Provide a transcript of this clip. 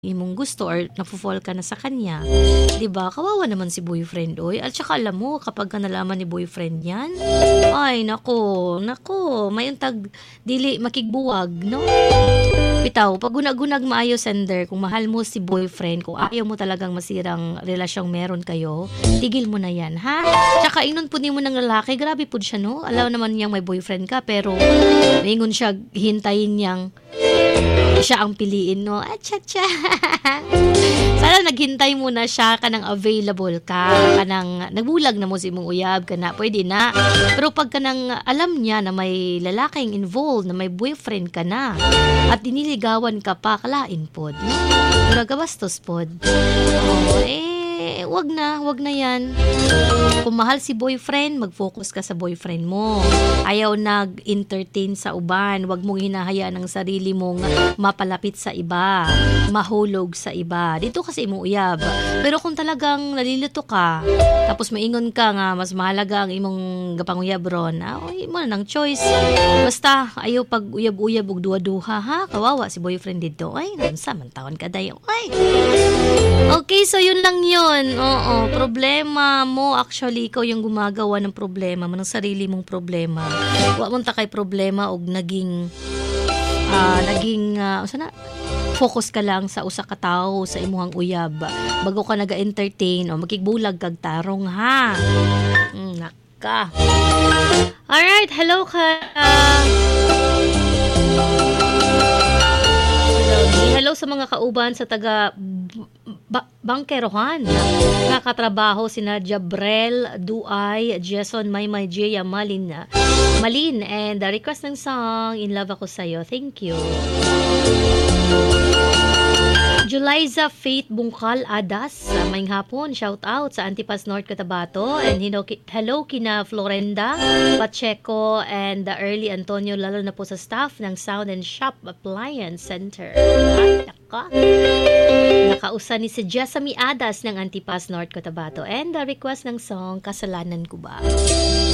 Imong gusto or nafo-fall ka na sa kanya, 'di ba? Kawawa naman si boyfriend, oy. At saka alam mo kapagka nalaman ni boyfriend 'yan, ay naku, naku, mayuntag dili makigbuwag, no? Bitaw, pag gunag-gunag maayo sender, kung mahal mo si boyfriend, kung ayaw mo talagang masirang relasyong meron kayo, tigil mo na 'yan, ha? Tsaka ingnon pud nimo ng lalaki, grabe pud siya, no? Alam naman niyang may boyfriend ka, pero ingon siya hintayin niyang siya ang piliin, no? Atcha-cha. Sana naghintay muna siya kanang available ka, kanang nagbulag na mo si imong uyab kana, pwede na. Pero pag kanang alam niya na may lalaking involved, na may boyfriend ka na, at diniligawan ka pa, kalain pod, no? Nagabastos pod. Oh, wag na yan. Kung mahal si boyfriend, mag-focus ka sa boyfriend mo. Ayaw nag-entertain sa uban. Wag mong hinahayaan ang sarili mong mapalapit sa iba, mahulog sa iba. Dito kasi imong uyab. Pero kung talagang nalilito ka, tapos maingon ka nga, mas mahalaga ang imong gapanguyab ron, oy, mo na ng choice. Basta, ayaw pag uyab-uyab og duha-duha, ha? Kawawa si boyfriend dito. Ay, nansa, mantawan ka dayo. Ay. Okay, so yun lang yun. Oo, problema mo. Actually, ikaw yung gumagawa ng problema mo, ng sarili mong problema. Wa mo ta kay problema og naging sana focus ka lang sa usa ka tawo sa imuhang uyab. Bago ka naga-entertain o makigbulag kag tarong, ha. Naka. Alright, hello ka. Hello sa mga kauban sa taga Bangkerohan. Nakatrabaho sina Jabrel, Duay, Jason, Maymay, Jaya, Malin, and the request ng song, In Love Ako Sa'yo. Thank you. Juliza Faith Bungkal Adas, maing hapon, shout out sa Antipas North Cotabato, and hello kina Florenda Pacheco and the early Antonio, lalo na po sa staff ng Sound and Shop Appliance Center. Ay, nakausa ni si Jessamy Adas ng Antipas North Cotabato, and the request ng song, Kasalanan Ko Ba.